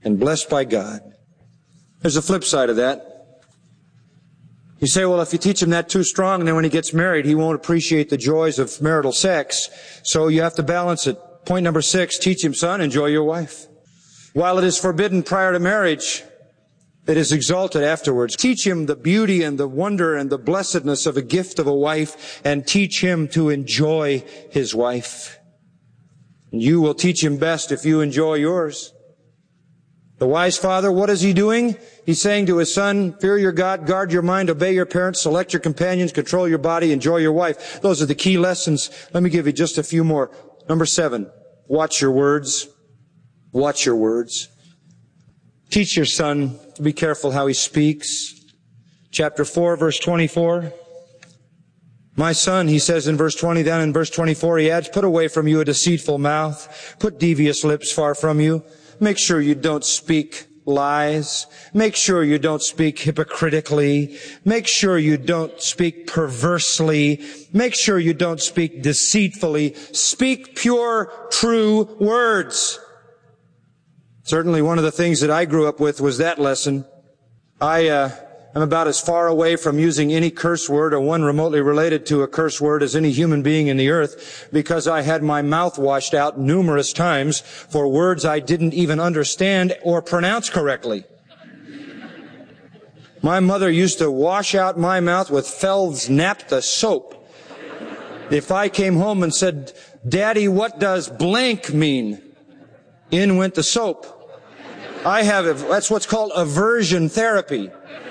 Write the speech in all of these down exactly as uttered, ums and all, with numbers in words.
and blessed by God. There's a flip side of that. You say, well, if you teach him that too strong, and then when he gets married, he won't appreciate the joys of marital sex. So you have to balance it. Point number six, teach him, son, enjoy your wife. While it is forbidden prior to marriage, it is exalted afterwards. Teach him the beauty and the wonder and the blessedness of a gift of a wife, and teach him to enjoy his wife. And you will teach him best if you enjoy yours. The wise father, what is he doing? He's saying to his son, fear your God, guard your mind, obey your parents, select your companions, control your body, enjoy your wife. Those are the key lessons. Let me give you just a few more. Number seven, watch your words. Watch your words. Teach your son to be careful how he speaks. Chapter four, verse twenty-four. My son, he says in verse twenty, then in verse twenty-four he adds, put away from you a deceitful mouth. Put devious lips far from you. Make sure you don't speak lies. Make sure you don't speak hypocritically. Make sure you don't speak perversely. Make sure you don't speak deceitfully. Speak pure, true words. Certainly one of the things that I grew up with was that lesson. I uh, am about as far away from using any curse word or one remotely related to a curse word as any human being in the earth, because I had my mouth washed out numerous times for words I didn't even understand or pronounce correctly. My mother used to wash out my mouth with Feld's Naphtha soap. If I came home and said, Daddy, what does blank mean? In went the soap. I have, that's what's called aversion therapy.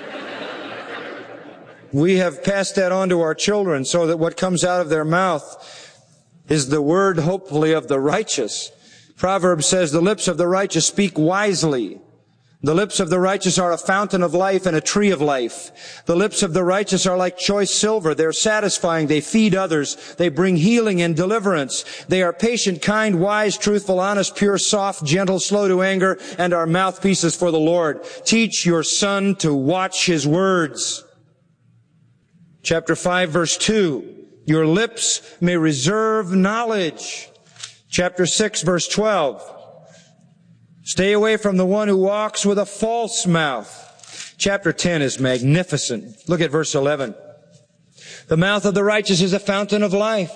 We have passed that on to our children so that what comes out of their mouth is the word, hopefully, of the righteous. Proverbs says, the lips of the righteous speak wisely. The lips of the righteous are a fountain of life and a tree of life. The lips of the righteous are like choice silver. They're satisfying. They feed others. They bring healing and deliverance. They are patient, kind, wise, truthful, honest, pure, soft, gentle, slow to anger, and are mouthpieces for the Lord. Teach your son to watch his words. Chapter five, verse two. Your lips may reserve knowledge. Chapter six, verse twelve. Stay away from the one who walks with a false mouth. Chapter ten is magnificent. Look at verse eleven. The mouth of the righteous is a fountain of life.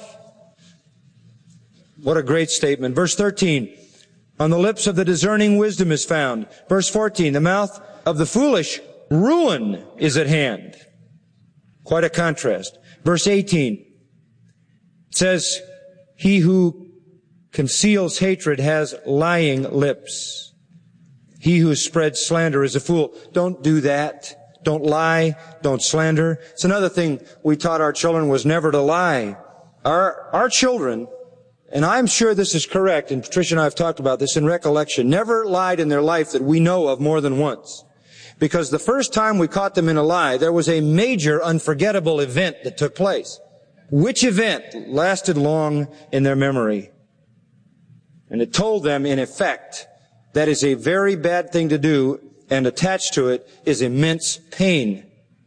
What a great statement. Verse thirteen. On the lips of the discerning wisdom is found. Verse fourteen. The mouth of the foolish ruin is at hand. Quite a contrast. Verse eighteen. It says, he who conceals hatred has lying lips. He who spreads slander is a fool. Don't do that. Don't lie. Don't slander. It's another thing we taught our children was never to lie. Our, our children, and I'm sure this is correct, and Patricia and I have talked about this in recollection, never lied in their life that we know of more than once. Because the first time we caught them in a lie, there was a major unforgettable event that took place. Which event lasted long in their memory? And it told them, in effect, that is a very bad thing to do, and attached to it is immense pain.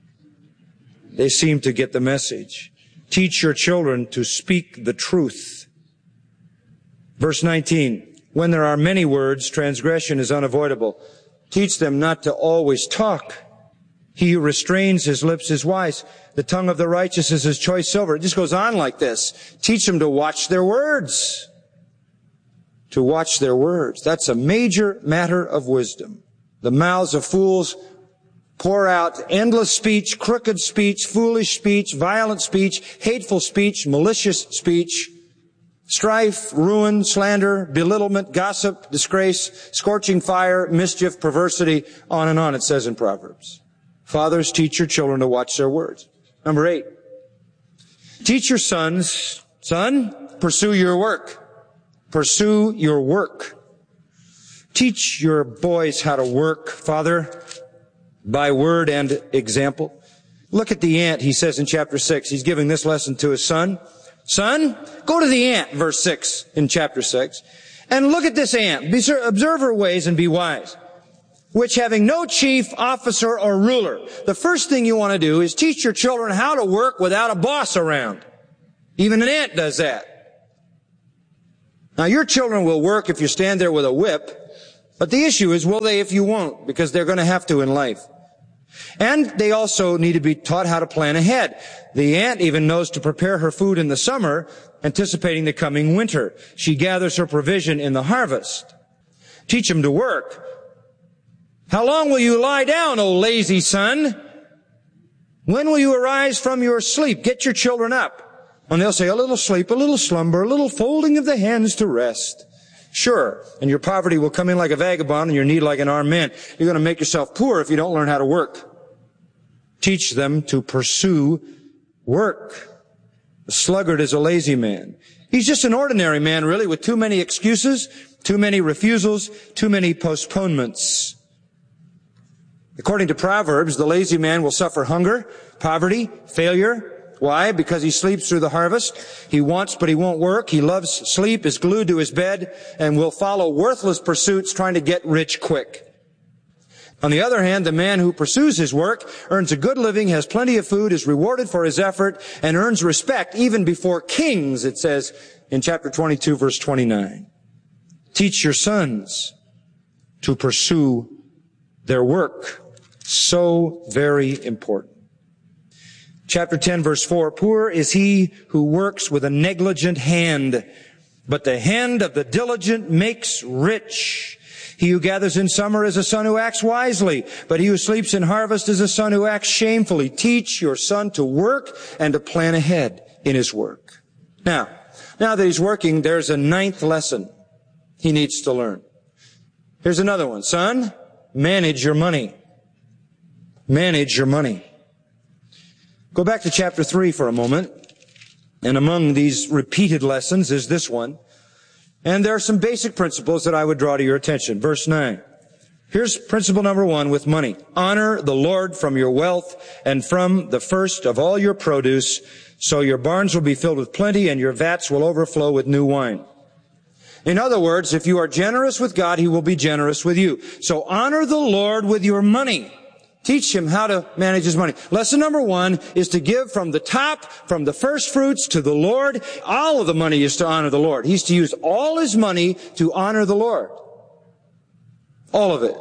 They seem to get the message. Teach your children to speak the truth. Verse nineteen, when there are many words, transgression is unavoidable. Teach them not to always talk. He who restrains his lips is wise. The tongue of the righteous is as choice silver. It just goes on like this. Teach them to watch their words. To watch their words. That's a major matter of wisdom. The mouths of fools pour out endless speech, crooked speech, foolish speech, violent speech, hateful speech, malicious speech, strife, ruin, slander, belittlement, gossip, disgrace, scorching fire, mischief, perversity, on and on, it says in Proverbs. Fathers, teach your children to watch their words. Number eight. Teach your sons, son, pursue your work. Pursue your work. Teach your boys how to work, Father, by word and example. Look at the ant, he says in chapter six. He's giving this lesson to his son. Son, go to the ant, verse six in chapter six, and look at this ant. Observe her ways and be wise, which having no chief, officer, or ruler. The first thing you want to do is teach your children how to work without a boss around. Even an ant does that. Now, your children will work if you stand there with a whip, But the issue is, will they if you won't? Because they're going to have to in life. And they also need to be taught how to plan ahead. The ant even knows to prepare her food in the summer, anticipating the coming winter. She gathers her provision in the harvest. Teach them to work. How long will you lie down, O lazy son? When will you arise from your sleep? Get your children up. And they'll say, a little sleep, a little slumber, a little folding of the hands to rest. Sure. And your poverty will come in like a vagabond and your need like an armed man. You're going to make yourself poor if you don't learn how to work. Teach them to pursue work. The sluggard is a lazy man. He's just an ordinary man, really, with too many excuses, too many refusals, too many postponements. According to Proverbs, the lazy man will suffer hunger, poverty, failure. Why? Because he sleeps through the harvest. He wants, but he won't work. He loves sleep, is glued to his bed, and will follow worthless pursuits trying to get rich quick. On the other hand, the man who pursues his work earns a good living, has plenty of food, is rewarded for his effort, and earns respect even before kings, it says in chapter twenty-two, verse twenty-nine. Teach your sons to pursue their work. So very important. Chapter ten, verse four, poor is he who works with a negligent hand, but the hand of the diligent makes rich. He who gathers in summer is a son who acts wisely, but he who sleeps in harvest is a son who acts shamefully. Teach your son to work and to plan ahead in his work. Now, now that he's working, there's a ninth lesson he needs to learn. Here's another one. Son, manage your money. Manage your money. Go back to chapter three for a moment. And among these repeated lessons is this one. And there are some basic principles that I would draw to your attention. Verse nine. Here's principle number one with money. Honor the Lord from your wealth and from the first of all your produce, so your barns will be filled with plenty and your vats will overflow with new wine. In other words, if you are generous with God, He will be generous with you. So honor the Lord with your money. Teach him how to manage his money. Lesson number one is to give from the top, from the first fruits to the Lord. All of the money is to honor the Lord. He's to use all his money to honor the Lord. All of it.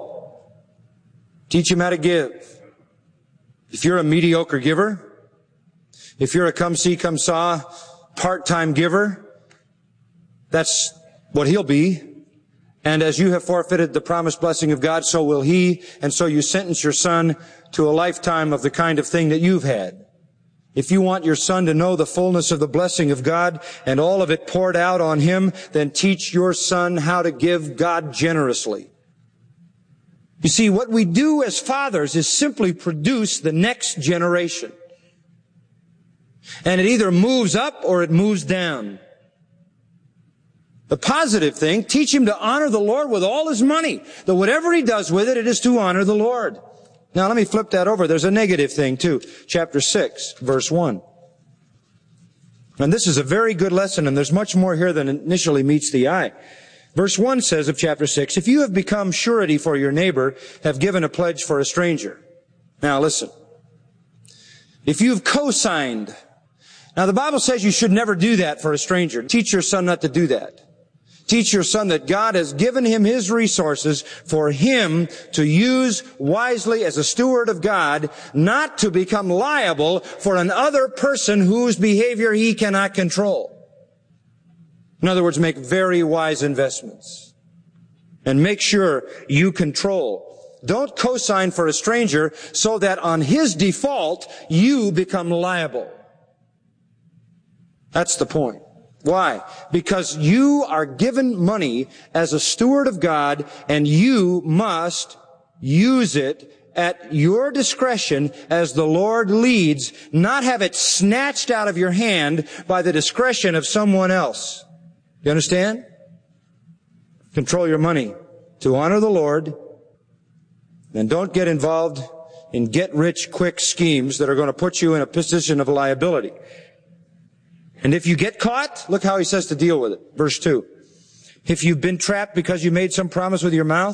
Teach him how to give. If you're a mediocre giver, if you're a come see, come saw, part-time giver, that's what he'll be. And as you have forfeited the promised blessing of God, so will he. And so you sentence your son to a lifetime of the kind of thing that you've had. If you want your son to know the fullness of the blessing of God and all of it poured out on him, then teach your son how to give God generously. You see, what we do as fathers is simply produce the next generation. And it either moves up or it moves down. The positive thing, teach him to honor the Lord with all his money. That whatever he does with it, it is to honor the Lord. Now let me flip that over. There's a negative thing too. Chapter six, verse one. And this is a very good lesson, and there's much more here than initially meets the eye. Verse one says of chapter six, if you have become surety for your neighbor, have given a pledge for a stranger. Now listen. If you've co-signed. Now the Bible says you should never do that for a stranger. Teach your son not to do that. Teach your son that God has given him his resources for him to use wisely as a steward of God, not to become liable for another person whose behavior he cannot control. In other words, make very wise investments. And make sure you control. Don't co-sign for a stranger so that on his default, you become liable. That's the point. Why? Because you are given money as a steward of God, and you must use it at your discretion as the Lord leads, not have it snatched out of your hand by the discretion of someone else. You understand? Control your money to honor the Lord, and don't get involved in get-rich-quick schemes that are going to put you in a position of liability. And if you get caught, look how he says to deal with it. Verse two. If you've been trapped because you made some promise with your mouth,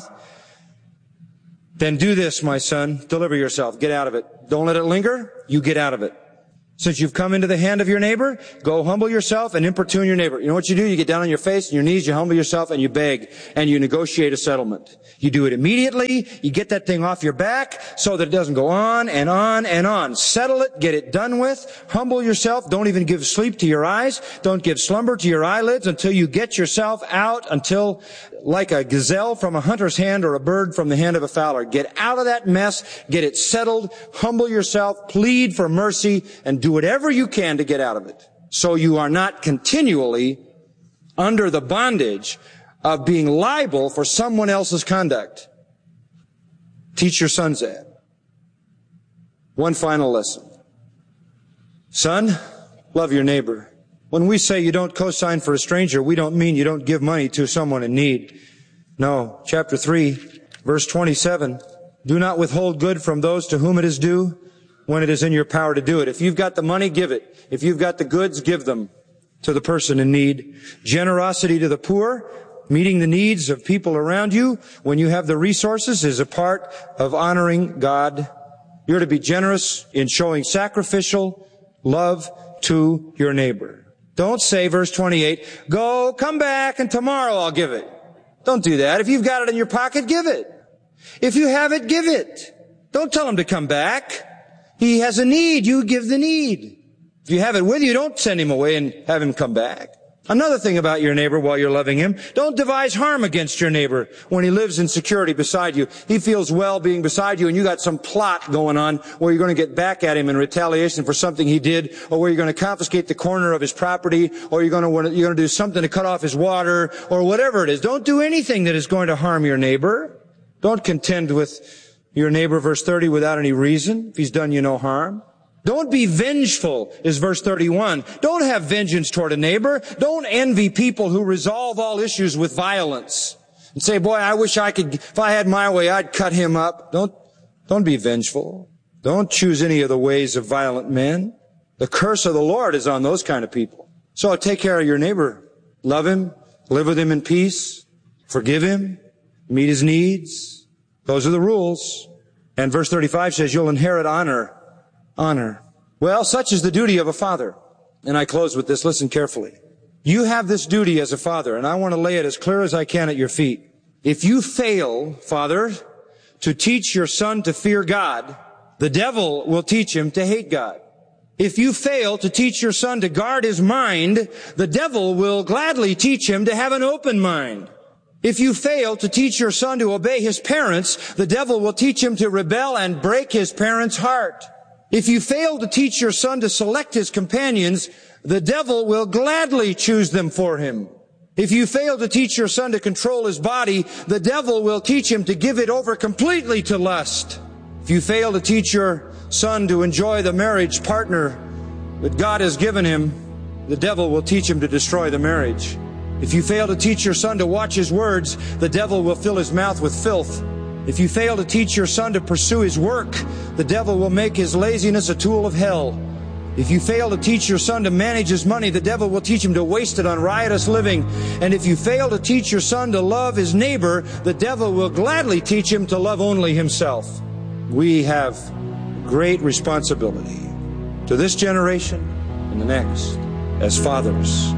then do this, my son. Deliver yourself. Get out of it. Don't let it linger. You get out of it. Since you've come into the hand of your neighbor, go humble yourself and importune your neighbor. You know what you do? You get down on your face and your knees, you humble yourself and you beg and you negotiate a settlement. You do it immediately. You get that thing off your back so that it doesn't go on and on and on. Settle it. Get it done with. Humble yourself. Don't even give sleep to your eyes. Don't give slumber to your eyelids until you get yourself out, until like a gazelle from a hunter's hand or a bird from the hand of a fowler. Get out of that mess. Get it settled. Humble yourself. Plead for mercy and do whatever you can to get out of it. So you are not continually under the bondage of being liable for someone else's conduct. Teach your sons that. One final lesson. Son, love your neighbor. When we say you don't co-sign for a stranger, we don't mean you don't give money to someone in need. No. Chapter three, verse twenty-seven. Do not withhold good from those to whom it is due when it is in your power to do it. If you've got the money, give it. If you've got the goods, give them to the person in need. Generosity to the poor, meeting the needs of people around you when you have the resources, is a part of honoring God. You're to be generous in showing sacrificial love to your neighbor. Don't say, verse twenty-eight, go, come back, and tomorrow I'll give it. Don't do that. If you've got it in your pocket, give it. If you have it, give it. Don't tell him to come back. He has a need. You give the need. If you have it with you, don't send him away and have him come back. Another thing about your neighbor while you're loving him, don't devise harm against your neighbor when he lives in security beside you. He feels well being beside you and you got some plot going on where you're going to get back at him in retaliation for something he did, or where you're going to confiscate the corner of his property, or you're going to, you're going to do something to cut off his water, or whatever it is. Don't do anything that is going to harm your neighbor. Don't contend with your neighbor, verse thirty, without any reason, if he's done you no harm. Don't be vengeful, is verse thirty-one. Don't have vengeance toward a neighbor. Don't envy people who resolve all issues with violence and say, boy, I wish I could, if I had my way, I'd cut him up. Don't, don't be vengeful. Don't choose any of the ways of violent men. The curse of the Lord is on those kind of people. So take care of your neighbor. Love him. Live with him in peace. Forgive him. Meet his needs. Those are the rules. And verse thirty-five says you'll inherit honor. Honor. Well, such is the duty of a father. And I close with this. Listen carefully. You have this duty as a father, and I want to lay it as clear as I can at your feet. If you fail, father, to teach your son to fear God, the devil will teach him to hate God. If you fail to teach your son to guard his mind, the devil will gladly teach him to have an open mind. If you fail to teach your son to obey his parents, the devil will teach him to rebel and break his parents' heart. If you fail to teach your son to select his companions, the devil will gladly choose them for him. If you fail to teach your son to control his body, the devil will teach him to give it over completely to lust. If you fail to teach your son to enjoy the marriage partner that God has given him, the devil will teach him to destroy the marriage. If you fail to teach your son to watch his words, the devil will fill his mouth with filth. If you fail to teach your son to pursue his work, the devil will make his laziness a tool of hell. If you fail to teach your son to manage his money, the devil will teach him to waste it on riotous living. And if you fail to teach your son to love his neighbor, the devil will gladly teach him to love only himself. We have great responsibility to this generation and the next as fathers.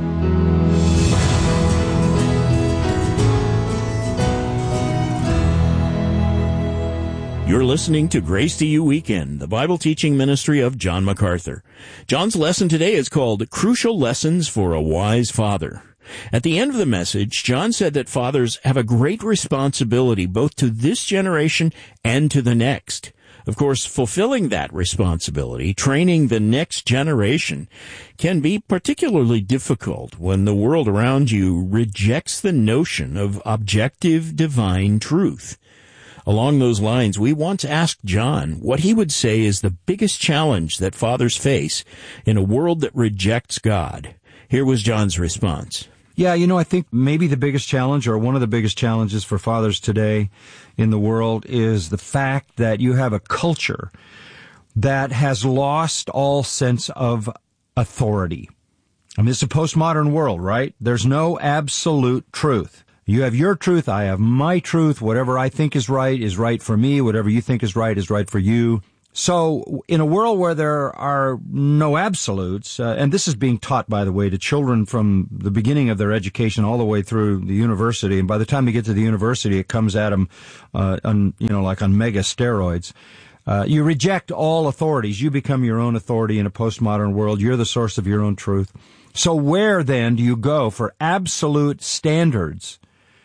You're listening to Grace to You Weekend, the Bible teaching ministry of John MacArthur. John's lesson today is called Crucial Lessons for a Wise Father. At the end of the message, John said that fathers have a great responsibility both to this generation and to the next. Of course, fulfilling that responsibility, training the next generation, can be particularly difficult when the world around you rejects the notion of objective divine truth. Along those lines, we once asked John what he would say is the biggest challenge that fathers face in a world that rejects God. Here was John's response. Yeah, you know, I think maybe the biggest challenge, or one of the biggest challenges for fathers today in the world, is the fact that you have a culture that has lost all sense of authority. I mean, it's a postmodern world, right? There's no absolute truth. You have your truth, I have my truth. Whatever I think is right is right for me. Whatever you think is right is right for you. So in a world where there are no absolutes, uh, and this is being taught, by the way, to children from the beginning of their education all the way through the university, and by the time they get to the university, it comes at them, uh, on, you know, like on mega steroids. Uh, you reject all authorities. You become your own authority in a postmodern world. You're the source of your own truth. So where then do you go for absolute standards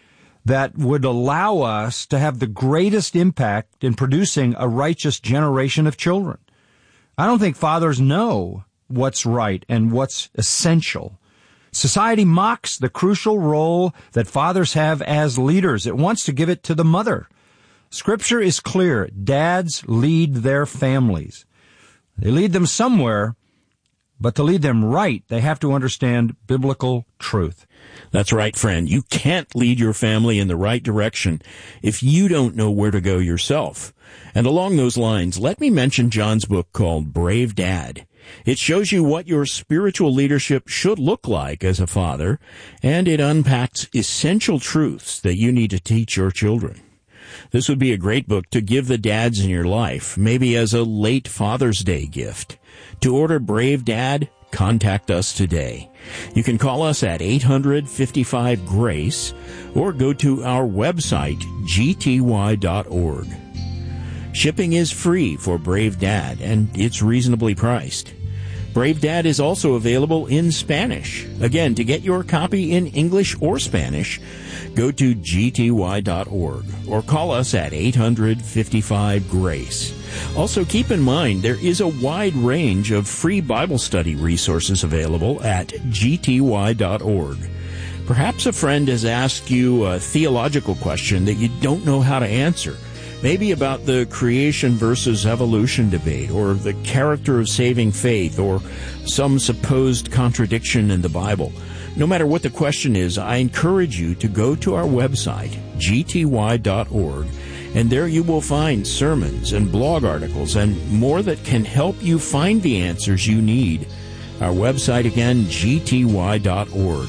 that would allow us to have the greatest impact in producing a righteous generation of children? I don't think fathers know what's right and what's essential. Society mocks the crucial role that fathers have as leaders. It wants to give it to the mother. Scripture is clear. Dads lead their families. They lead them somewhere, but to lead them right, they have to understand biblical truth. That's right, friend. You can't lead your family in the right direction if you don't know where to go yourself. And along those lines, let me mention John's book called Brave Dad. It shows you what your spiritual leadership should look like as a father, and it unpacks essential truths that you need to teach your children. This would be a great book to give the dads in your life, maybe as a late Father's Day gift. To order Brave Dad, contact us today. You can call us at eight hundred, fifty-five, GRACE or go to our website, g t y dot org. Shipping is free for Brave Dad, and it's reasonably priced. Brave Dad is also available in Spanish. Again, to get your copy in English or Spanish, go to g t y dot org or call us at eight hundred, fifty-five, GRACE. Also, keep in mind there is a wide range of free Bible study resources available at g t y dot org. Perhaps a friend has asked you a theological question that you don't know how to answer. Maybe about the creation versus evolution debate, or the character of saving faith, or some supposed contradiction in the Bible. No matter what the question is, I encourage you to go to our website, g t y dot org, and there you will find sermons and blog articles and more that can help you find the answers you need. Our website again, g t y dot org.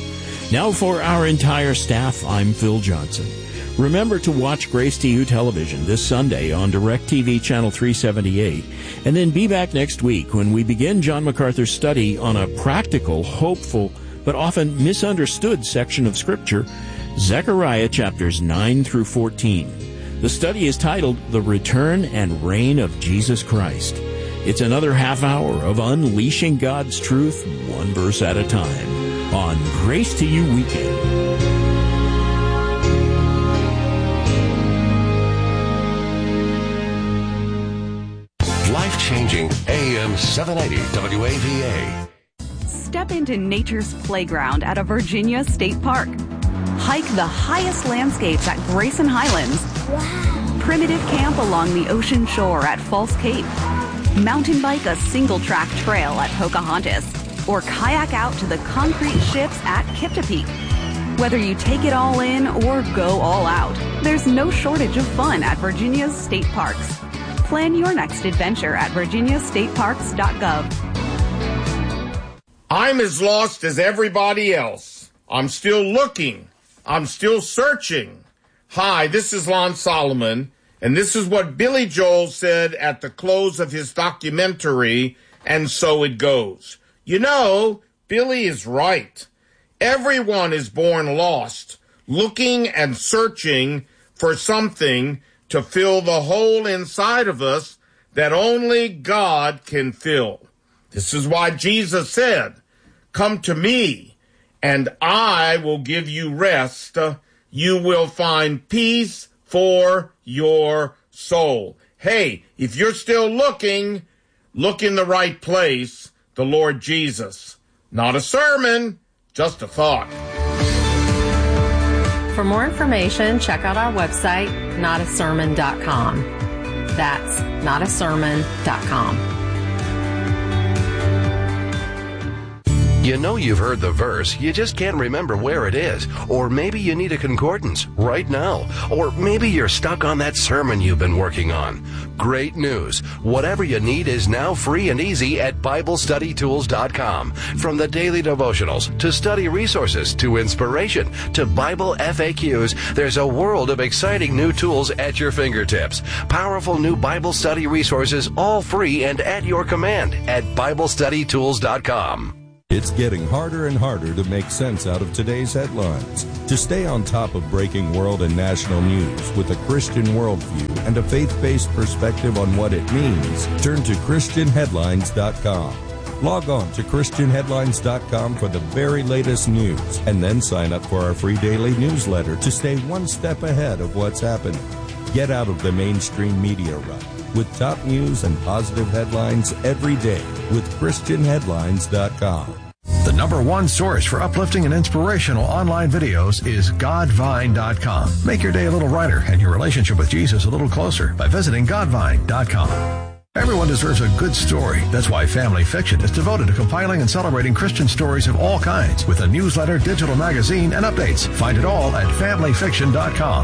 Now for our entire staff, I'm Phil Johnson. Remember to watch Grace to You Television this Sunday on DirecTV Channel three seventy-eight, and then be back next week when we begin John MacArthur's study on a practical, hopeful, but often misunderstood section of Scripture, Zechariah chapters nine through fourteen. The study is titled The Return and Reign of Jesus Christ. It's another half hour of unleashing God's truth, one verse at a time, on Grace to You Weekend. Life-changing A M seven eighty W A V A. Step into nature's playground at a Virginia state park. Hike the highest landscapes at Grayson Highlands. Wow. Primitive camp along the ocean shore at False Cape. Mountain bike a single-track trail at Pocahontas. Or kayak out to the concrete ships at Kiptopeke. Whether you take it all in or go all out, there's no shortage of fun at Virginia's state parks. Plan your next adventure at virginia state parks dot gov. I'm as lost as everybody else. I'm still looking. I'm still searching. Hi, this is Lon Solomon, and this is what Billy Joel said at the close of his documentary, And So It Goes. You know, Billy is right. Everyone is born lost, looking and searching for something to fill the hole inside of us that only God can fill. This is why Jesus said, "Come to me, and I will give you rest. You will find peace for your soul." Hey, if you're still looking, look in the right place, the Lord Jesus. Not a sermon, just a thought. For more information, check out our website, not a sermon dot com. That's not a sermon dot com. You know you've heard the verse, you just can't remember where it is. Or maybe you need a concordance right now. Or maybe you're stuck on that sermon you've been working on. Great news. Whatever you need is now free and easy at Bible Study Tools dot com. From the daily devotionals, to study resources, to inspiration, to Bible F A Qs, there's a world of exciting new tools at your fingertips. Powerful new Bible study resources, all free and at your command at Bible Study Tools dot com. It's getting harder and harder to make sense out of today's headlines. To stay on top of breaking world and national news with a Christian worldview and a faith-based perspective on what it means, turn to Christian Headlines dot com. Log on to Christian Headlines dot com for the very latest news, and then sign up for our free daily newsletter to stay one step ahead of what's happening. Get out of the mainstream media rut with top news and positive headlines every day with Christian Headlines dot com. The number one source for uplifting and inspirational online videos is Godvine dot com. Make your day a little brighter and your relationship with Jesus a little closer by visiting Godvine dot com. Everyone deserves a good story. That's why Family Fiction is devoted to compiling and celebrating Christian stories of all kinds with a newsletter, digital magazine, and updates. Find it all at Family Fiction dot com.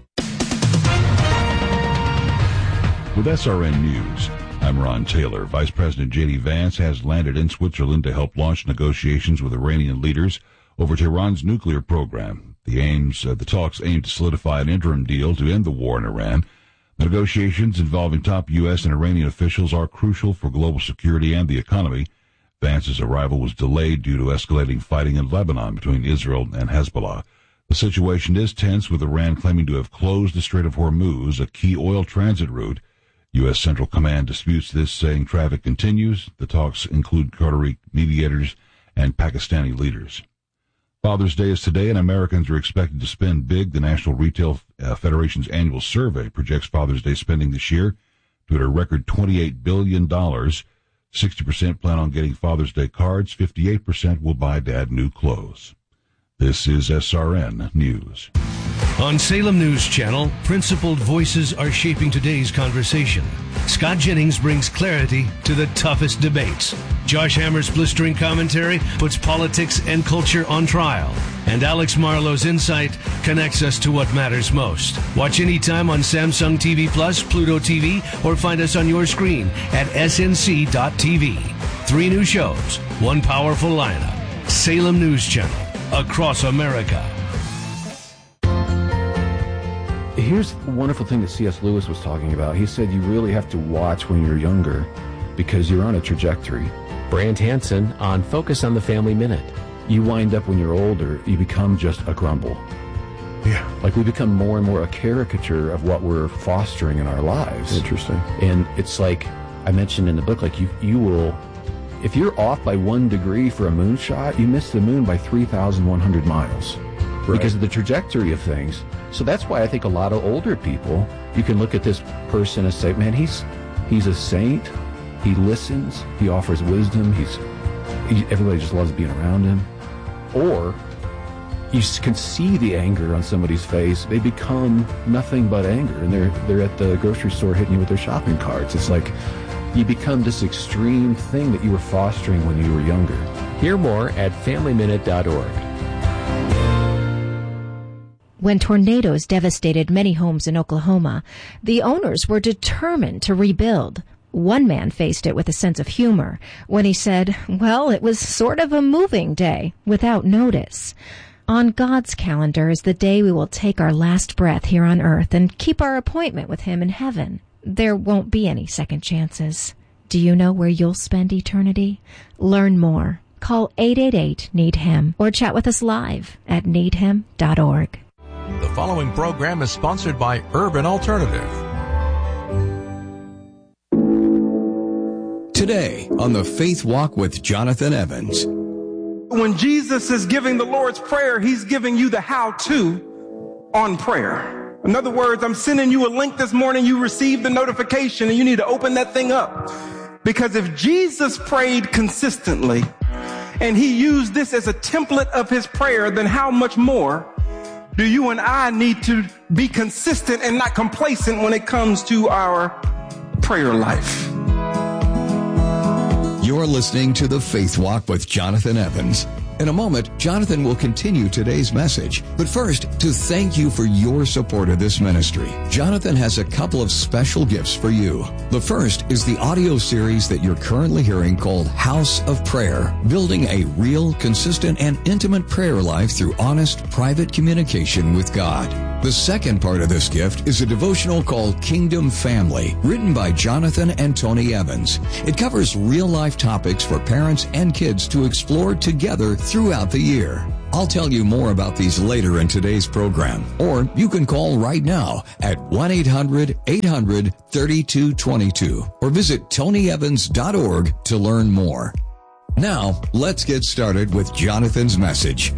With S R N News, I'm Ron Taylor. Vice President J D Vance has landed in Switzerland to help launch negotiations with Iranian leaders over Tehran's nuclear program. The aims, uh, the talks aim to solidify an interim deal to end the war in Iran. The negotiations involving top U S and Iranian officials are crucial for global security and the economy. Vance's arrival was delayed due to escalating fighting in Lebanon between Israel and Hezbollah. The situation is tense, with Iran claiming to have closed the Strait of Hormuz, a key oil transit route. U S. Central Command disputes this, saying traffic continues. The talks include Qatari mediators and Pakistani leaders. Father's Day is today, and Americans are expected to spend big. The National Retail uh, Federation's annual survey projects Father's Day spending this year to hit a record twenty-eight billion dollars. sixty percent plan on getting Father's Day cards. fifty-eight percent will buy Dad new clothes. This is S R N News. On Salem News Channel, principled voices are shaping today's conversation. Scott Jennings brings clarity to the toughest debates. Josh Hammer's blistering commentary puts politics and culture on trial. And Alex Marlowe's insight connects us to what matters most. Watch anytime on Samsung T V Plus, Pluto T V, or find us on your screen at S N C dot T V. Three new shows, one powerful lineup. Salem News Channel, across America. Here's the wonderful thing that C S Lewis was talking about. He said you really have to watch when you're younger because you're on a trajectory. Brant Hansen on Focus on the Family Minute. You wind up when you're older, you become just a grumble. Yeah. Like we become more and more a caricature of what we're fostering in our lives. Interesting. And it's like I mentioned in the book, like you, you will, if you're off by one degree for a moonshot, you miss the moon by three thousand one hundred miles. Right. Because of the trajectory of things. So that's why I think a lot of older people, you can look at this person and say, man, he's he's a saint. He listens. He offers wisdom. He's he, everybody just loves being around him. Or you can see the anger on somebody's face. They become nothing but anger, and they're they're at the grocery store hitting you with their shopping carts. It's like you become this extreme thing that you were fostering when you were younger. Hear more at family minute dot org. When tornadoes devastated many homes in Oklahoma, the owners were determined to rebuild. One man faced it with a sense of humor when he said, well, it was sort of a moving day without notice. On God's calendar is the day we will take our last breath here on earth and keep our appointment with Him in heaven. There won't be any second chances. Do you know where you'll spend eternity? Learn more. Call eight eight eight, need him or chat with us live at need him dot org. The following program is sponsored by Urban Alternative. Today on the Faith Walk with Jonathan Evans. When Jesus is giving the Lord's Prayer, He's giving you the how-to on prayer. In other words, I'm sending you a link this morning. You received the notification and you need to open that thing up. Because if Jesus prayed consistently and He used this as a template of His prayer, then how much more do you and I need to be consistent and not complacent when it comes to our prayer life? You're listening to The Faith Walk with Jonathan Evans. In a moment, Jonathan will continue today's message. But first, to thank you for your support of this ministry, Jonathan has a couple of special gifts for you. The first is the audio series that you're currently hearing called House of Prayer, building a real, consistent, and intimate prayer life through honest, private communication with God. The second part of this gift is a devotional called Kingdom Family, written by Jonathan and Tony Evans. It covers real-life topics for parents and kids to explore together throughout the year. I'll tell you more about these later in today's program, or you can call right now at one eight hundred eight hundred thirty-two twenty-two or visit tony evans dot org to learn more. Now, let's get started with Jonathan's message.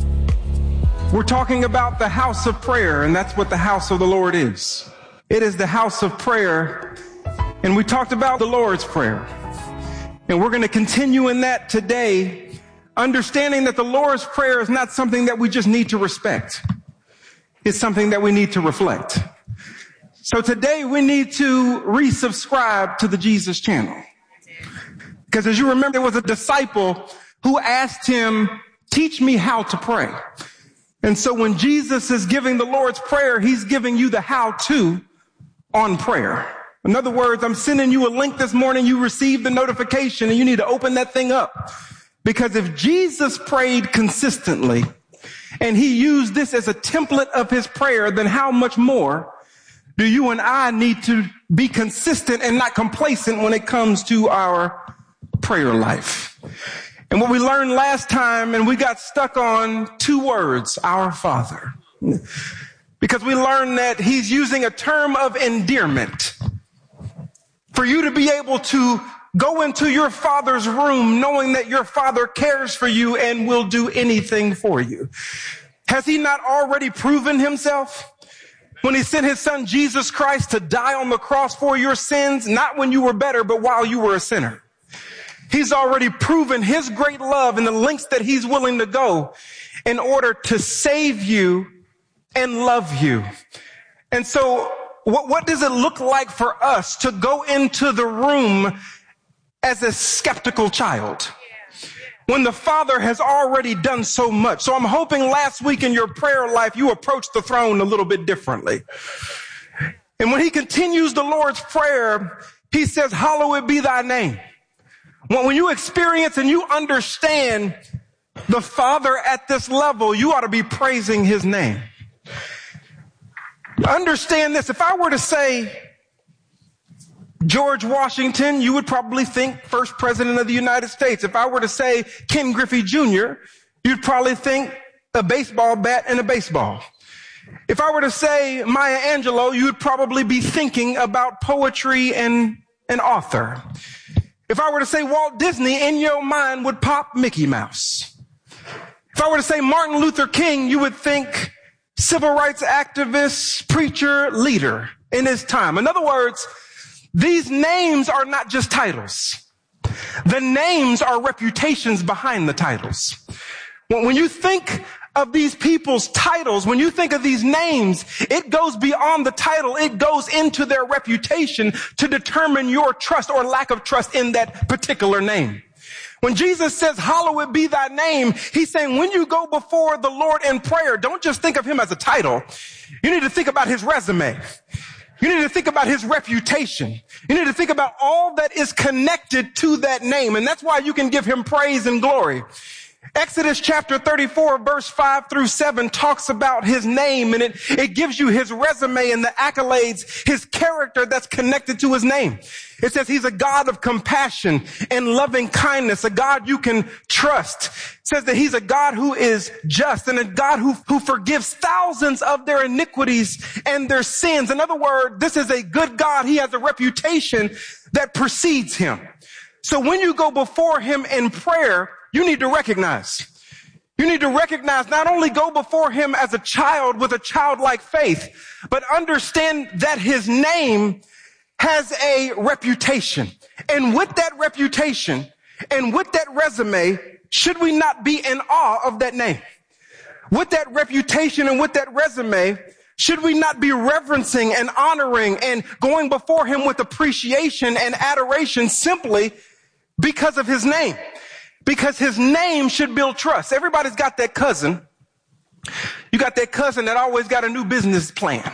We're talking about the house of prayer, and that's what the house of the Lord is. It is the house of prayer, and we talked about the Lord's Prayer. And we're going to continue in that today, understanding that the Lord's Prayer is not something that we just need to respect. It's something that we need to reflect. So today we need to resubscribe to the Jesus channel. Because as you remember, there was a disciple who asked him, "Teach me how to pray." And so when Jesus is giving the Lord's Prayer, he's giving you the how-to on prayer. In other words, I'm sending you a link this morning. You received the notification and you need to open that thing up. Because if Jesus prayed consistently and he used this as a template of his prayer, then how much more do you and I need to be consistent and not complacent when it comes to our prayer life? And what we learned last time, and we got stuck on two words, our Father. Because we learned that he's using a term of endearment. For you to be able to go into your Father's room knowing that your Father cares for you and will do anything for you. Has he not already proven himself? When he sent his son Jesus Christ to die on the cross for your sins, not when you were better, but while you were a sinner. He's already proven his great love and the lengths that he's willing to go in order to save you and love you. And so what, what does it look like for us to go into the room as a skeptical child when the Father has already done so much? So I'm hoping last week in your prayer life, you approached the throne a little bit differently. And when he continues the Lord's Prayer, he says, "Hallowed be thy name." When you experience and you understand the Father at this level, you ought to be praising his name. Understand this. If I were to say George Washington, you would probably think first president of the United States. If I were to say Ken Griffey Junior, you'd probably think a baseball bat and a baseball. If I were to say Maya Angelou, you'd probably be thinking about poetry and an author. If I were to say Walt Disney, in your mind would pop Mickey Mouse. If I were to say Martin Luther King, you would think civil rights activist, preacher, leader in his time. In other words, these names are not just titles. The names are reputations behind the titles. When you think of these people's titles, when you think of these names, it goes beyond the title. It goes into their reputation to determine your trust or lack of trust in that particular name. When Jesus says, "Hallowed be thy name," he's saying when you go before the Lord in prayer, don't just think of him as a title. You need to think about his resume. You need to think about his reputation. You need to think about all that is connected to that name. And that's why you can give him praise and glory. Exodus chapter thirty-four, verse five through seven talks about his name, and it, it gives you his resume and the accolades, his character that's connected to his name. It says he's a God of compassion and loving kindness, a God you can trust. It says that he's a God who is just and a God who, who forgives thousands of their iniquities and their sins. In other words, this is a good God. He has a reputation that precedes him. So when you go before him in prayer, you need to recognize. You need to recognize, not only go before him as a child with a childlike faith, but understand that his name has a reputation. And with that reputation and with that resume, should we not be in awe of that name? With that reputation and with that resume, should we not be reverencing and honoring and going before him with appreciation and adoration simply because of his name. Because his name should build trust. Everybody's got that cousin. You got that cousin that always got a new business plan.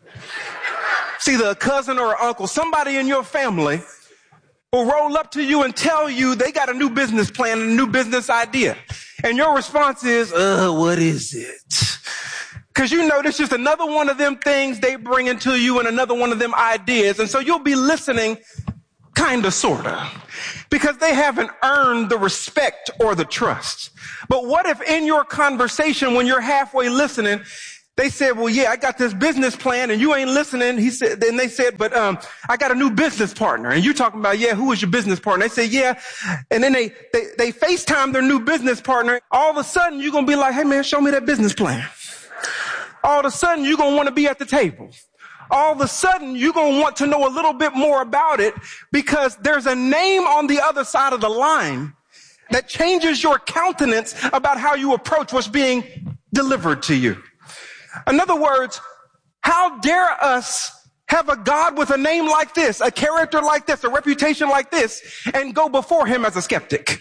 It's either a cousin or an uncle. Somebody in your family will roll up to you and tell you they got a new business plan and a new business idea. And your response is, uh, what is it? Because you know this is just another one of them things they bring into you and another one of them ideas. And so you'll be listening kind of, sort of, because they haven't earned the respect or the trust. But what if in your conversation, when you're halfway listening, they said, well, yeah, I got this business plan and you ain't listening. He said, then they said, but, um, I got a new business partner. And you talking about, yeah, who is your business partner? They say, yeah. And then they, they, they FaceTime their new business partner. All of a sudden you're going to be like, hey man, show me that business plan. All of a sudden you're going to want to be at the table. All of a sudden you're going to want to know a little bit more about it because there's a name on the other side of the line that changes your countenance about how you approach what's being delivered to you. In other words, how dare us have a God with a name like this, a character like this, a reputation like this, and go before him as a skeptic?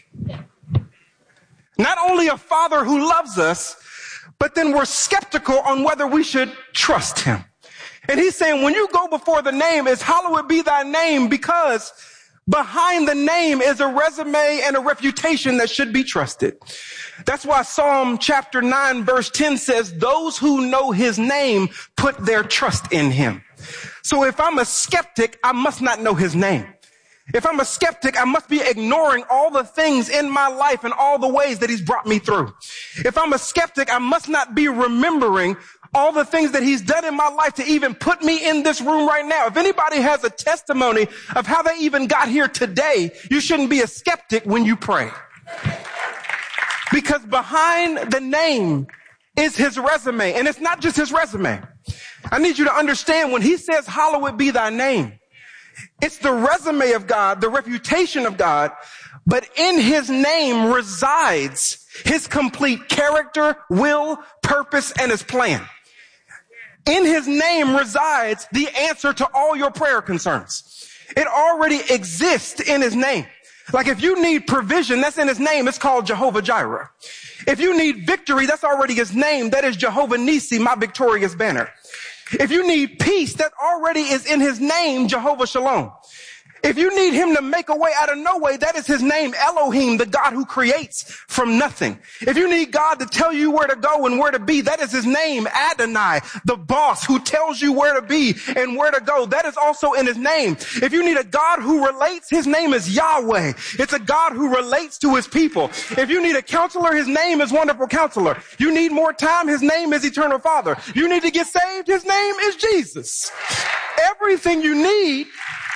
Not only a father who loves us, but then we're skeptical on whether we should trust him. And he's saying, when you go before the name, is hallowed be thy name, because behind the name is a resume and a reputation that should be trusted. That's why Psalm chapter nine verse ten says, those who know his name put their trust in him. So if I'm a skeptic, I must not know his name. If I'm a skeptic, I must be ignoring all the things in my life and all the ways that he's brought me through. If I'm a skeptic, I must not be remembering all the things that he's done in my life to even put me in this room right now. If anybody has a testimony of how they even got here today, you shouldn't be a skeptic when you pray. Because behind the name is his resume. And it's not just his resume. I need you to understand, when he says, hallowed be thy name, it's the resume of God, the reputation of God, but in his name resides his complete character, will, purpose, and his plan. In his name resides the answer to all your prayer concerns. It already exists in his name. Like if you need provision, that's in his name. It's called Jehovah Jireh. If you need victory, that's already his name. That is Jehovah Nissi, my victorious banner. If you need peace, that already is in his name, Jehovah Shalom. If you need him to make a way out of no way, that is his name, Elohim, the God who creates from nothing. If you need God to tell you where to go and where to be, that is his name, Adonai, the boss who tells you where to be and where to go. That is also in his name. If you need a God who relates, his name is Yahweh. It's a God who relates to his people. If you need a counselor, his name is Wonderful Counselor. You need more time, his name is Eternal Father. You need to get saved, his name is Jesus. Everything you need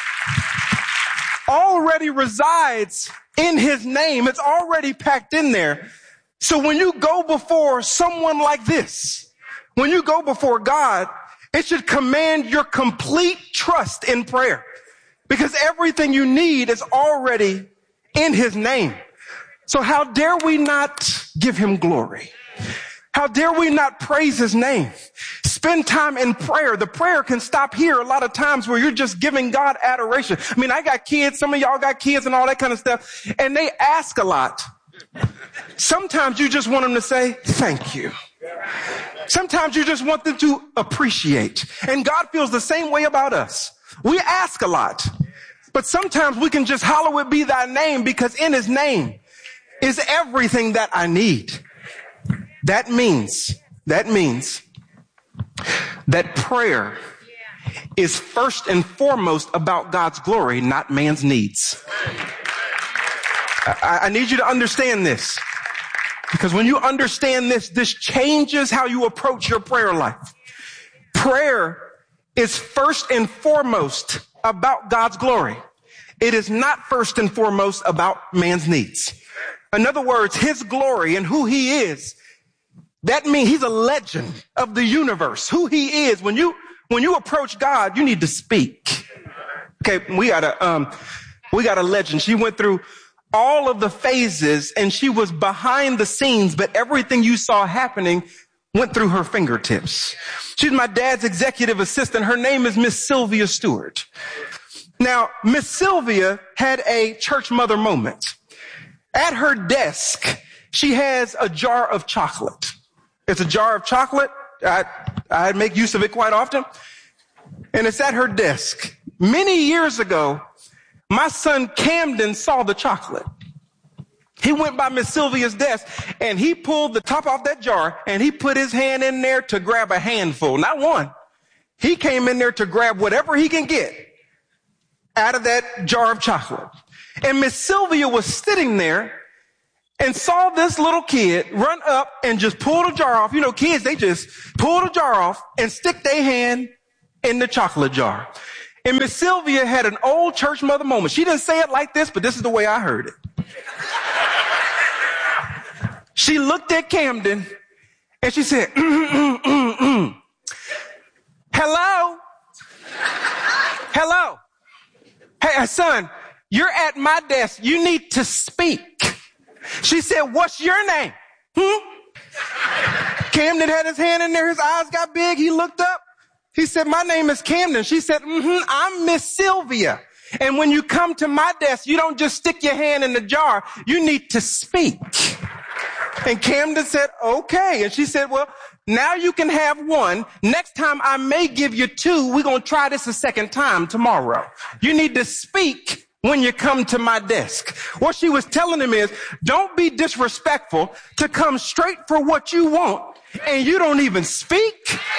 already resides in his name. It's already packed in there. So when you go before someone like this, when you go before God, it should command your complete trust in prayer, because everything you need is already in his name. So how dare we not give him glory? How dare we not praise his name? Spend time in prayer. The prayer can stop here a lot of times where you're just giving God adoration. I mean, I got kids. Some of y'all got kids and all that kind of stuff. And they ask a lot. Sometimes you just want them to say, thank you. Sometimes you just want them to appreciate. And God feels the same way about us. We ask a lot. But sometimes we can just hallowed be thy name, because in his name is everything that I need. That means, that means that prayer is first and foremost about God's glory, not man's needs. I, I need you to understand this, because when you understand this, this changes how you approach your prayer life. Prayer is first and foremost about God's glory. It is not first and foremost about man's needs. In other words, his glory and who he is, that means he's a legend of the universe, who he is. When you, when you approach God, you need to speak. Okay. We got a, um, we got a legend. She went through all of the phases and she was behind the scenes, but everything you saw happening went through her fingertips. She's my dad's executive assistant. Her name is Miss Sylvia Stewart. Now, Miss Sylvia had a church mother moment. At her desk, she has a jar of chocolate. It's a jar of chocolate. I, I make use of it quite often. And it's at her desk. Many years ago, my son Camden saw the chocolate. He went by Miss Sylvia's desk and he pulled the top off that jar and he put his hand in there to grab a handful, not one. He came in there to grab whatever he can get out of that jar of chocolate. And Miss Sylvia was sitting there and saw this little kid run up and just pull the jar off. You know, kids, they just pull the jar off and stick their hand in the chocolate jar. And Miss Sylvia had an old church mother moment. She didn't say it like this, but this is the way I heard it. She looked at Camden and she said, mm, mm, mm, mm. Hello? Hello? Hey, son, you're at my desk. You need to speak. She said, what's your name? Hmm? Camden had his hand in there. His eyes got big. He looked up. He said, my name is Camden. She said, mm-hmm, I'm Miss Sylvia. And when you come to my desk, you don't just stick your hand in the jar. You need to speak. And Camden said, okay. And she said, well, now you can have one. Next time I may give you two. We're going to try this a second time tomorrow. You need to speak when you come to my desk. What she was telling him is, don't be disrespectful to come straight for what you want and you don't even speak.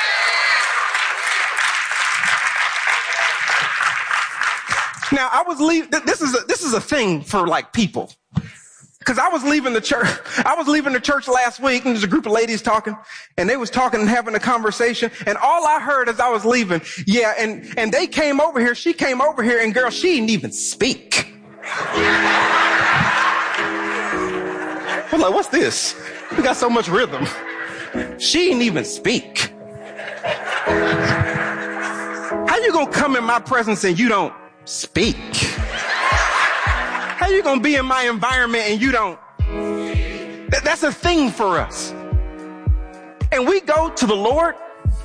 Now, I was leaving, this is a, this is a thing for like people. Cause I was leaving the church, I was leaving the church last week and there's a group of ladies talking and they was talking and having a conversation and all I heard as I was leaving, yeah, and, and they came over here, she came over here and girl, she didn't even speak. I was like, what's this? We got so much rhythm. She didn't even speak. How you gonna come in my presence and you don't speak? How you gonna be in my environment and you don't? That, that's a thing for us. And we go to the Lord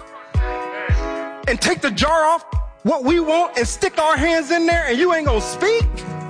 and take the jar off what we want and stick our hands in there and you ain't gonna speak?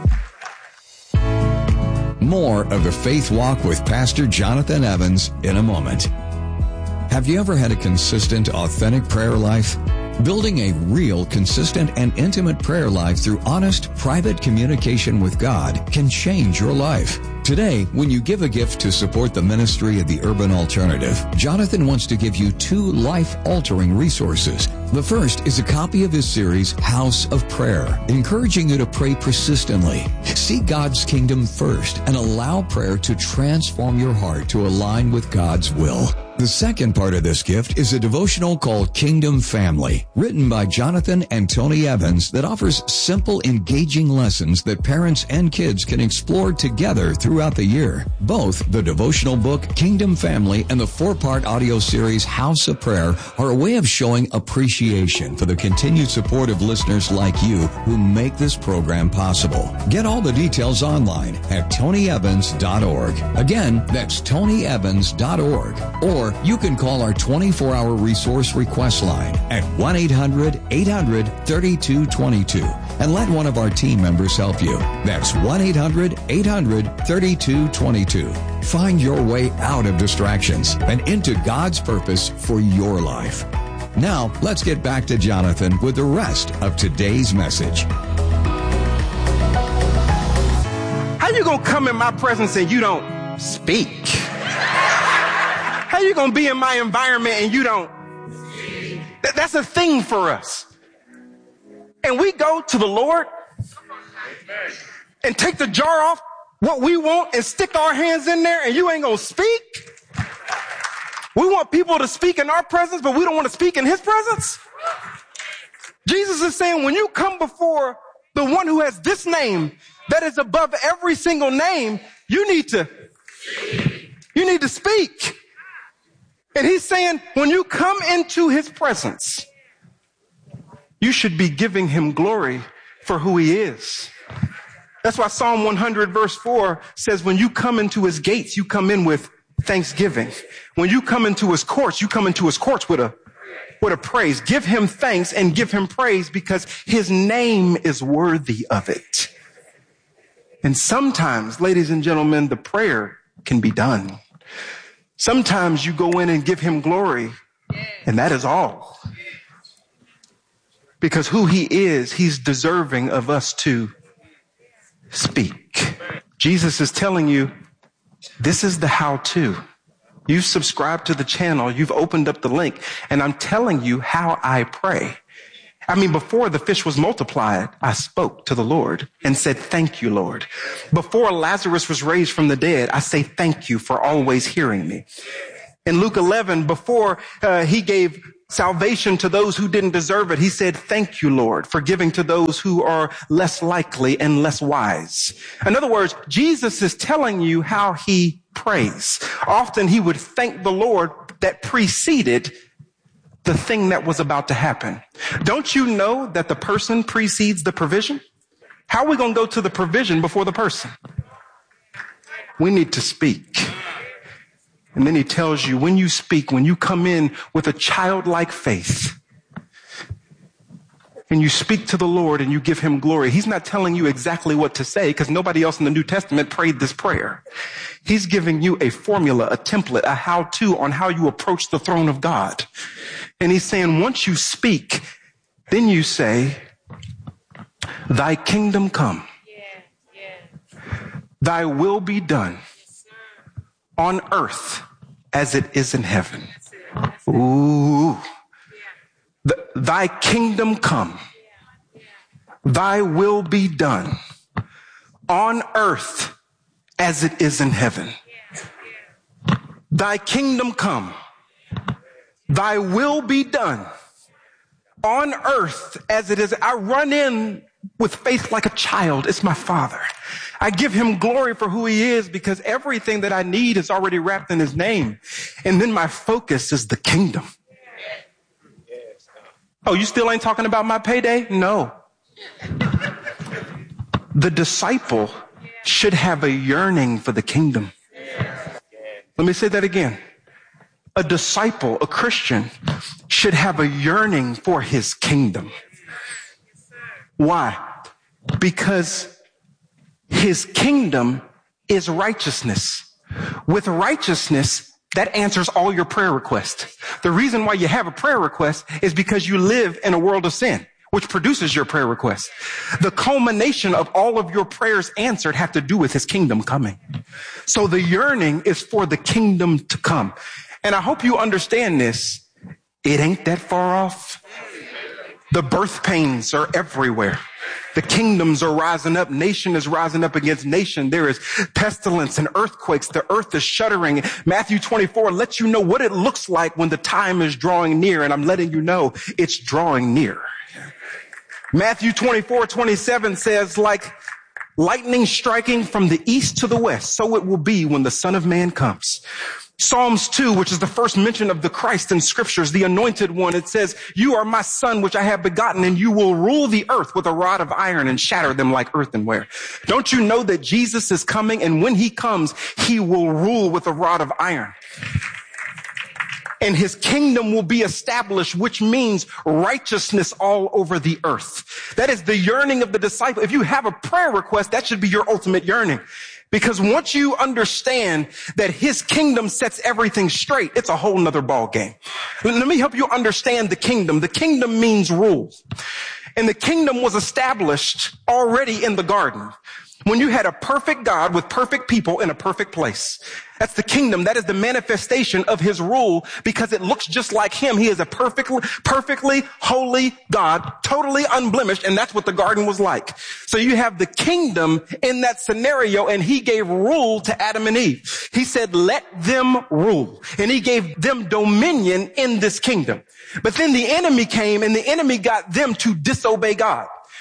More of the Faith Walk with Pastor Jonathan Evans in a moment. Have you ever had a consistent, authentic prayer life? Building a real, consistent, and intimate prayer life through honest, private communication with God can change your life. Today, when you give a gift to support the ministry of the Urban Alternative, Jonathan wants to give you two life-altering resources. The first is a copy of his series, House of Prayer, encouraging you to pray persistently. See God's kingdom first and allow prayer to transform your heart to align with God's will. The second part of this gift is a devotional called Kingdom Family, written by Jonathan and Tony Evans that offers simple, engaging lessons that parents and kids can explore together throughout the year. Both the devotional book, Kingdom Family, and the four-part audio series, House of Prayer, are a way of showing appreciation for the continued support of listeners like you who make this program possible. Get all the details online at tony evans dot org. Again, that's tony evans dot org. Or you can call our twenty-four hour resource request line at one eight hundred eight hundred thirty-two twenty-two and let one of our team members help you. That's one eight hundred eight hundred thirty-two twenty-two. Find your way out of distractions and into God's purpose for your life. Now, let's get back to Jonathan with the rest of today's message. How you gonna come in my presence and you don't speak? How you gonna be in my environment and you don't? That, that's a thing for us. And we go to the Lord and take the jar off what we want and stick our hands in there and you ain't gonna speak? We want people to speak in our presence, but we don't want to speak in his presence? Jesus is saying when you come before the one who has this name that is above every single name, you need to, you need to speak. And he's saying, when you come into his presence, you should be giving him glory for who he is. That's why Psalm one hundred verse four says, when you come into his gates, you come in with thanksgiving. When you come into his courts, you come into his courts with a with a praise. Give him thanks and give him praise because his name is worthy of it. And sometimes, ladies and gentlemen, the prayer can be done. Sometimes you go in and give him glory, and that is all. Because who he is, he's deserving of us to speak. Jesus is telling you, this is the how-to. You've subscribed to the channel, you've opened up the link, and I'm telling you how I pray. I mean, before the fish was multiplied, I spoke to the Lord and said, thank you, Lord. Before Lazarus was raised from the dead, I say thank you for always hearing me. In Luke eleven, before uh, he gave salvation to those who didn't deserve it, he said, thank you, Lord, for giving to those who are less likely and less wise. In other words, Jesus is telling you how he prays. Often he would thank the Lord that preceded the thing that was about to happen. Don't you know that the person precedes the provision? How are we going to go to the provision before the person? We need to speak. And then he tells you, when you speak, when you come in with a childlike faith, and you speak to the Lord and you give him glory, he's not telling you exactly what to say because nobody else in the New Testament prayed this prayer. He's giving you a formula, a template, a how-to on how you approach the throne of God. And he's saying, once you speak, then you say, thy kingdom come, thy will be done on earth as it is in heaven. Ooh. The, thy kingdom come, thy will be done on earth as it is in heaven. Thy kingdom come, thy will be done on earth as it is. I run in with faith like a child. It's my Father. I give him glory for who he is because everything that I need is already wrapped in his name. And then my focus is the kingdom. Oh, you still ain't talking about my payday? No. The disciple should have a yearning for the kingdom. Let me say that again. A disciple, a Christian, should have a yearning for his kingdom. Why? Because his kingdom is righteousness. With righteousness, that answers all your prayer requests. The reason why you have a prayer request is because you live in a world of sin, which produces your prayer request. The culmination of all of your prayers answered have to do with his kingdom coming. So the yearning is for the kingdom to come. And I hope you understand this. It ain't that far off. The birth pains are everywhere. The kingdoms are rising up. Nation is rising up against nation. There is pestilence and earthquakes. The earth is shuddering. Matthew twenty-four lets you know what it looks like when the time is drawing near. And I'm letting you know it's drawing near. Matthew twenty-four twenty-seven says, like lightning striking from the east to the west, so it will be when the Son of Man comes. Psalms two, which is the first mention of the Christ in scriptures, the anointed one, it says, you are my son, which I have begotten, and you will rule the earth with a rod of iron and shatter them like earthenware. Don't you know that Jesus is coming? And when he comes, he will rule with a rod of iron. And his kingdom will be established, which means righteousness all over the earth. That is the yearning of the disciple. If you have a prayer request, that should be your ultimate yearning. Because once you understand that his kingdom sets everything straight, it's a whole nother ball game. Let me help you understand the kingdom. The kingdom means rule. And the kingdom was established already in the garden when you had a perfect God with perfect people in a perfect place. That's the kingdom. That is the manifestation of his rule because it looks just like him. He is a perfectly, perfectly holy God, totally unblemished. And that's what the garden was like. So you have the kingdom in that scenario, and he gave rule to Adam and Eve. He said, let them rule. And he gave them dominion in this kingdom. But then the enemy came, and the enemy got them to disobey God.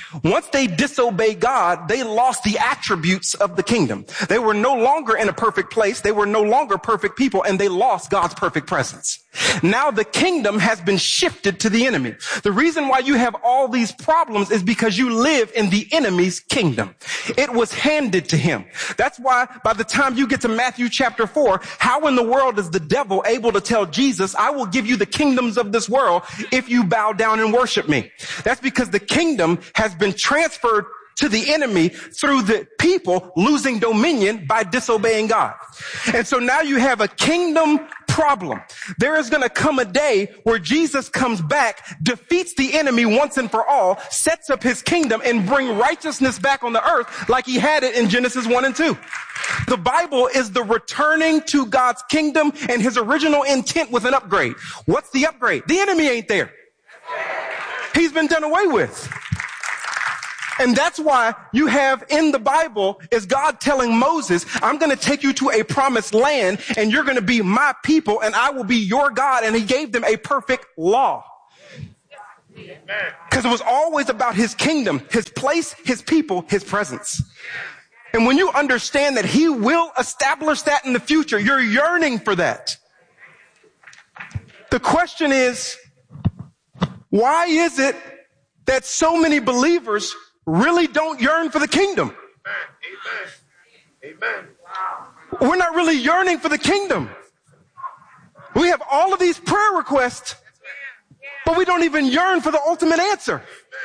Once they disobeyed God, they lost the attributes of the kingdom. They were no longer in a perfect place. They were no longer perfect people, and they lost God's perfect presence. Now the kingdom has been shifted to the enemy. The reason why you have all these problems is because you live in the enemy's kingdom. It was handed to him. That's why by the time you get to Matthew chapter four, how in the world is the devil able to tell Jesus, I will give you the kingdoms of this world if you bow down and worship me? That's because the kingdom has been transferred to the enemy through the people losing dominion by disobeying God. And so now you have a kingdom problem. There is going to come a day where Jesus comes back, defeats the enemy once and for all, sets up his kingdom, and bring righteousness back on the earth like he had it in Genesis one and two. The Bible is the returning to God's kingdom and his original intent with an upgrade. What's the upgrade? The enemy ain't there. He's been done away with. And that's why you have in the Bible is God telling Moses, I'm going to take you to a promised land and you're going to be my people and I will be your God. And he gave them a perfect law. Because it was always about his kingdom, his place, his people, his presence. And when you understand that he will establish that in the future, you're yearning for that. The question is, why is it that so many believers really don't yearn for the kingdom? Amen. Amen. We're not really yearning for the kingdom. We have all of these prayer requests, but we don't even yearn for the ultimate answer.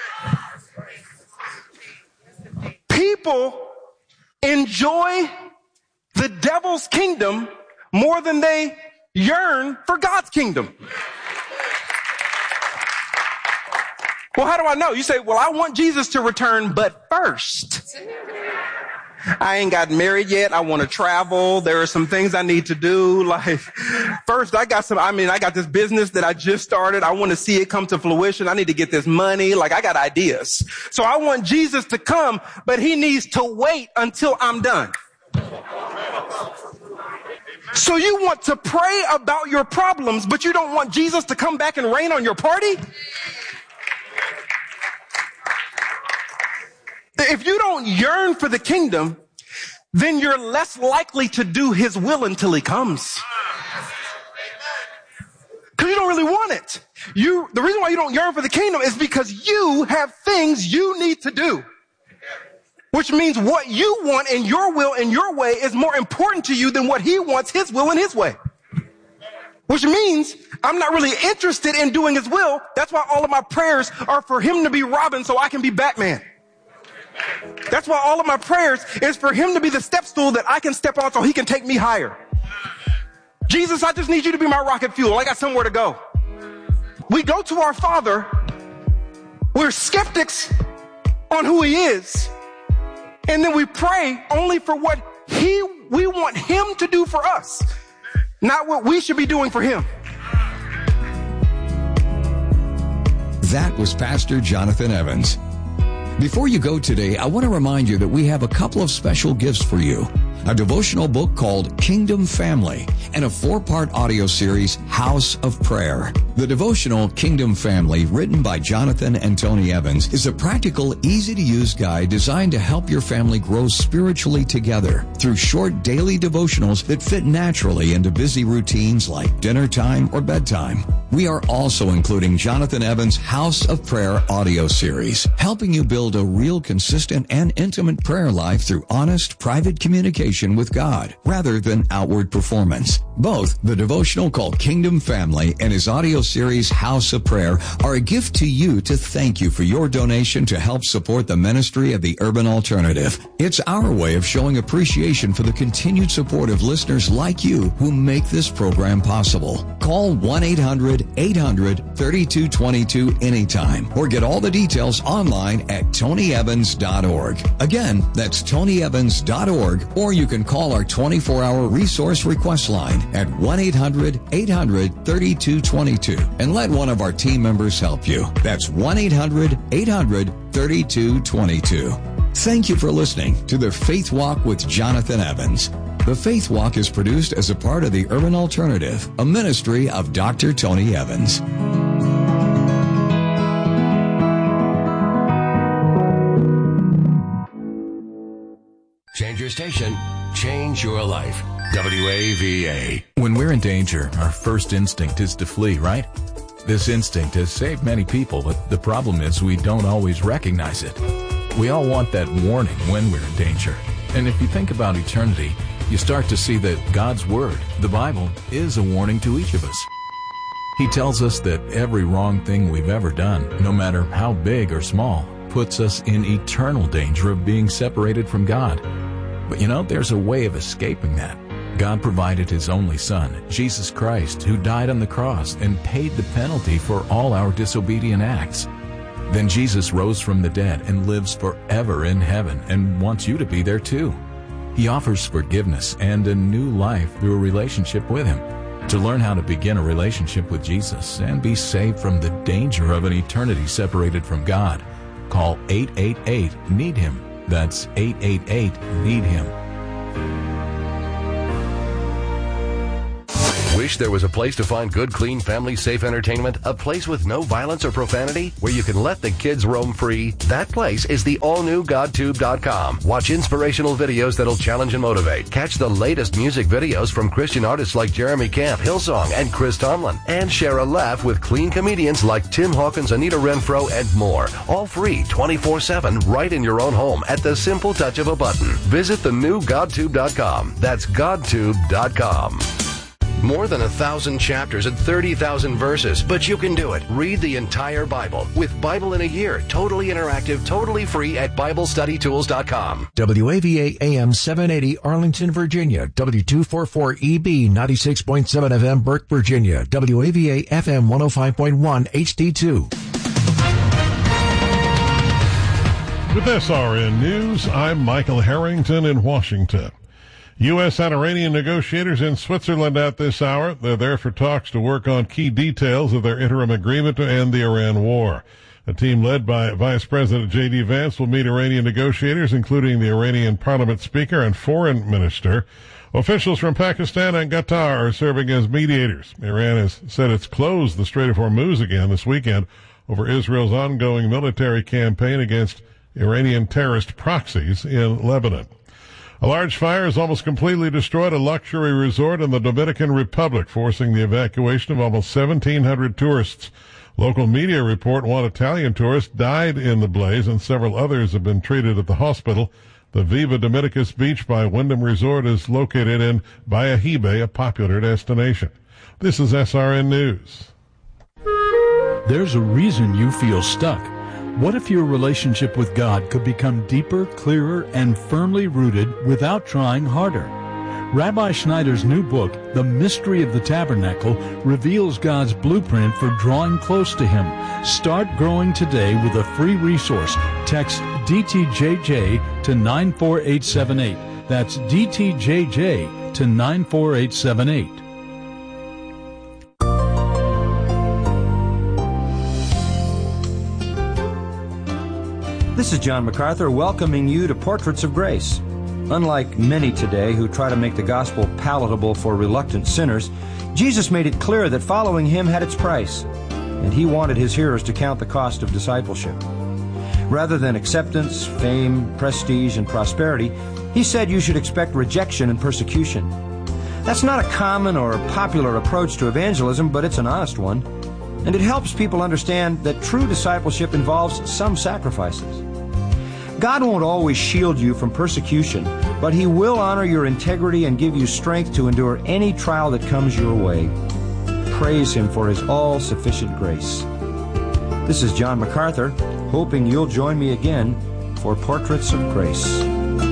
People enjoy the devil's kingdom more than they yearn for God's kingdom. Well, how do I know? You say, well, I want Jesus to return, but first, I ain't got married yet. I want to travel. There are some things I need to do. Like, first, I got some, I mean, I got this business that I just started. I want to see it come to fruition. I need to get this money. Like, I got ideas. So I want Jesus to come, but he needs to wait until I'm done. So you want to pray about your problems, but you don't want Jesus to come back and rain on your party? If you don't yearn for the kingdom, then you're less likely to do his will until he comes. Because you don't really want it. You, the reason why you don't yearn for the kingdom is because you have things you need to do. Which means what you want in your will and your way is more important to you than what he wants, his will and his way. Which means I'm not really interested in doing his will. That's why all of my prayers are for him to be Robin so I can be Batman. That's why all of my prayers is for him to be the step stool that I can step on so he can take me higher. Jesus, I just need you to be my rocket fuel. I got somewhere to go. We go to our Father. We're skeptics on who he is. And then we pray only for what he, we want him to do for us, not what we should be doing for him. That was Pastor Jonathan Evans. Before you go today, I want to remind you that we have a couple of special gifts for you. A devotional book called Kingdom Family and a four-part audio series, House of Prayer. The devotional Kingdom Family, written by Jonathan and Tony Evans, is a practical, easy-to-use guide designed to help your family grow spiritually together through short daily devotionals that fit naturally into busy routines like dinner time or bedtime. We are also including Jonathan Evans' House of Prayer audio series, helping you build a real, consistent, and intimate prayer life through honest, private communication with God, rather than outward performance. Both the devotional called Kingdom Family and his audio series House of Prayer are a gift to you to thank you for your donation to help support the ministry of the Urban Alternative. It's our way of showing appreciation for the continued support of listeners like you who make this program possible. Call one eight hundred eight hundred thirty-two twenty-two anytime or get all the details online at tony evans dot org. Again, that's tony evans dot org, or you can call our twenty-four hour resource request line at one eight hundred eight hundred thirty-two twenty-two and let one of our team members help you. That's one eight hundred eight hundred thirty-two twenty-two. Thank you for listening to the Faith Walk with Jonathan Evans. The Faith Walk is produced as a part of the Urban Alternative, a ministry of Doctor Tony Evans. Change your station, change your life. W A V A. When we're in danger, our first instinct is to flee, right? This instinct has saved many people, but the problem is we don't always recognize it. We all want that warning when we're in danger. And if you think about eternity, you start to see that God's Word, the Bible, is a warning to each of us. He tells us that every wrong thing we've ever done, no matter how big or small, puts us in eternal danger of being separated from God. But you know, there's a way of escaping that. God provided His only Son, Jesus Christ, who died on the cross and paid the penalty for all our disobedient acts. Then Jesus rose from the dead and lives forever in heaven and wants you to be there too. He offers forgiveness and a new life through a relationship with Him. To learn how to begin a relationship with Jesus and be saved from the danger of an eternity separated from God, call eight eight eight, need him. That's eight eight eight, need him. Wish there was a place to find good, clean, family-safe entertainment? A place with no violence or profanity? Where you can let the kids roam free? That place is the all-new God Tube dot com. Watch inspirational videos that'll challenge and motivate. Catch the latest music videos from Christian artists like Jeremy Camp, Hillsong, and Chris Tomlin. And share a laugh with clean comedians like Tim Hawkins, Anita Renfro, and more. All free twenty-four seven right in your own home at the simple touch of a button. Visit the new God Tube dot com. That's God Tube dot com. More than a thousand chapters and thirty thousand verses, but you can do it. Read the entire Bible with Bible in a Year, totally interactive, totally free at Bible Study Tools dot com. W A V A A M seven eighty Arlington, Virginia. W two forty-four E B ninety-six point seven F M Burke, Virginia. W A V A F M one oh five point one H D two. With S R N News, I'm Michael Harrington in Washington. U S and Iranian negotiators in Switzerland at this hour. They're there for talks to work on key details of their interim agreement to end the Iran war. A team led by Vice President J D Vance will meet Iranian negotiators, including the Iranian parliament speaker and foreign minister. Officials from Pakistan and Qatar are serving as mediators. Iran has said it's closed the Strait of Hormuz again this weekend over Israel's ongoing military campaign against Iranian terrorist proxies in Lebanon. A large fire has almost completely destroyed a luxury resort in the Dominican Republic, forcing the evacuation of almost seventeen hundred tourists. Local media report one Italian tourist died in the blaze and several others have been treated at the hospital. The Viva Dominicus Beach by Wyndham Resort is located in Bahia Jibe, a popular destination. This is S R N News. There's a reason you feel stuck. What if your relationship with God could become deeper, clearer, and firmly rooted without trying harder? Rabbi Schneider's new book, The Mystery of the Tabernacle, reveals God's blueprint for drawing close to Him. Start growing today with a free resource. Text D T J J to nine four eight seven eight. That's D T J J to nine four eight seven eight. This is John MacArthur welcoming you to Portraits of Grace. Unlike many today who try to make the gospel palatable for reluctant sinners, Jesus made it clear that following Him had its price, and He wanted His hearers to count the cost of discipleship. Rather than acceptance, fame, prestige, and prosperity, He said you should expect rejection and persecution. That's not a common or popular approach to evangelism, but it's an honest one, and it helps people understand that true discipleship involves some sacrifices. God won't always shield you from persecution, but He will honor your integrity and give you strength to endure any trial that comes your way. Praise Him for His all-sufficient grace. This is John MacArthur, hoping you'll join me again for Portraits of Grace.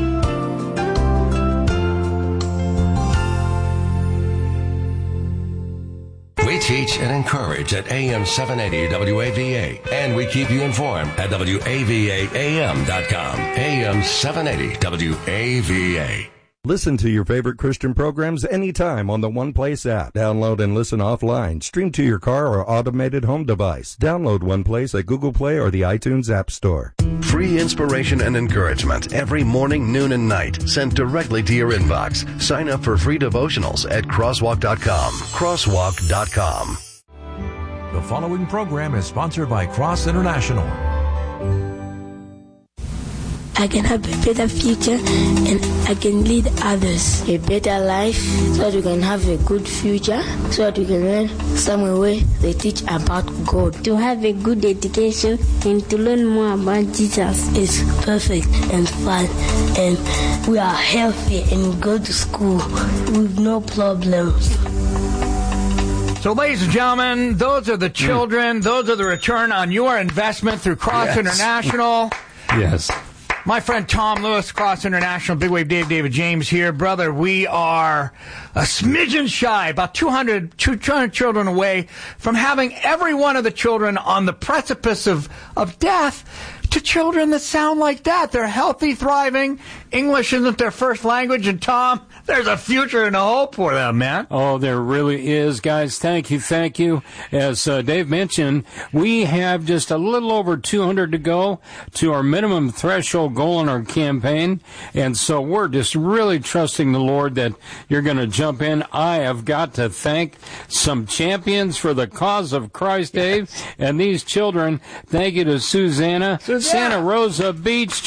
We teach and encourage at A M seven eighty W A V A, and we keep you informed at W A V A A M dot com. A M seven eighty W A V A. Listen to your favorite Christian programs anytime on the One Place app. Download and listen offline. Stream to your car or automated home device. Download One Place at Google Play or the iTunes App Store. Free inspiration and encouragement every morning, noon, and night, sent directly to your inbox. Sign up for free devotionals at crosswalk dot com. crosswalk dot com. The following program is sponsored by Cross International. I can have a better future and I can lead others a better life so that we can have a good future, so that we can learn somewhere where they teach about God. To have a good education and to learn more about Jesus is perfect and fun, and we are healthy and go to school with no problems. So, ladies and gentlemen, those are the children. Mm. Those are the return on your investment through Cross yes. International. Yes. My friend Tom Lewis, Cross International, Big Wave Dave, David James here. Brother, we are a smidgen shy, about two hundred, two hundred children away from having every one of the children on the precipice of, of death to children that sound like that. They're healthy, thriving. English isn't their first language. And, Tom, there's a future and a hope for them, man. Oh, there really is, guys. Thank you, thank you. As uh, Dave mentioned, we have just a little over two hundred to go to our minimum threshold goal in our campaign. And so we're just really trusting the Lord that you're going to jump in. I have got to thank some champions for the cause of Christ, Dave. Yes. And these children, thank you to Susanna. Susanna. Santa Rosa Beach